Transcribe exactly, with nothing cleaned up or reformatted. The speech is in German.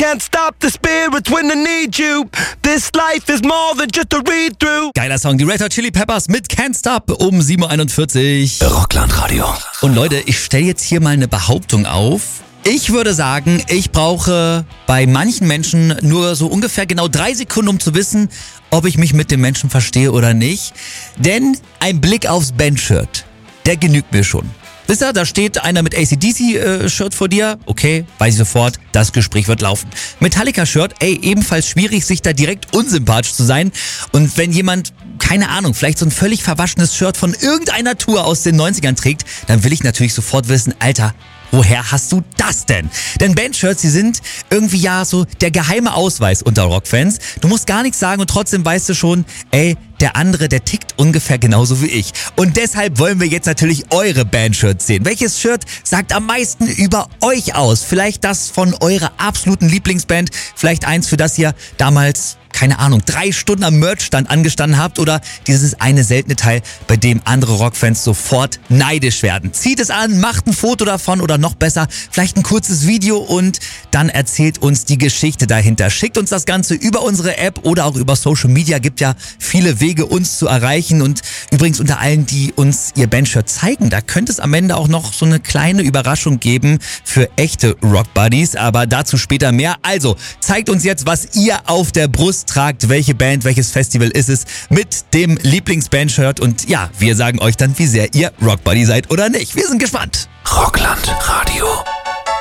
can't stop the spirits when they need you. This life is more than just a read-through. Geiler Song, die Red Hot Chili Peppers mit Can't Stop um sieben Uhr einundvierzig. Rockland-Radio. Und Leute, ich stelle jetzt hier mal eine Behauptung auf. Ich würde sagen, ich brauche bei manchen Menschen nur so ungefähr genau drei Sekunden, um zu wissen, ob ich mich mit dem Menschen verstehe oder nicht. Denn ein Blick aufs Bandshirt, der genügt mir schon. Wisst ihr, da steht einer mit A C D C-Shirt vor dir. Okay, weiß ich sofort, das Gespräch wird laufen. Metallica-Shirt, ey, ebenfalls schwierig, sich da direkt unsympathisch zu sein. Und wenn jemand, keine Ahnung, vielleicht so ein völlig verwaschenes Shirt von irgendeiner Tour aus den neunzigern trägt, dann will ich natürlich sofort wissen, Alter, woher hast du das denn? Denn Bandshirts, die sind irgendwie ja so der geheime Ausweis unter Rockfans. Du musst gar nichts sagen und trotzdem weißt du schon, ey, der andere, der tickt ungefähr genauso wie ich. Und deshalb wollen wir jetzt natürlich eure Bandshirts sehen. Welches Shirt sagt am meisten über euch aus? Vielleicht das von eurer absoluten Lieblingsband, vielleicht eins, für das ihr damals, keine Ahnung, drei Stunden am Merchstand angestanden habt oder dieses eine seltene Teil, bei dem andere Rockfans sofort neidisch werden. Zieht es an, macht ein Foto davon oder noch besser, vielleicht ein kurzes Video und dann erzählt uns die Geschichte dahinter. Schickt uns das Ganze über unsere App oder auch über Social Media. Gibt ja viele Wege, uns zu erreichen. Und übrigens unter allen, die uns ihr Bandshirt zeigen, da könnte es am Ende auch noch so eine kleine Überraschung geben für echte Rockbuddies. Aber dazu später mehr. Also, zeigt uns jetzt, was ihr auf der Brust tragt, welche Band, welches Festival ist es mit dem Lieblingsbandshirt und ja, wir sagen euch dann, wie sehr ihr Rockbuddy seid oder nicht. Wir sind gespannt. Rockland Radio.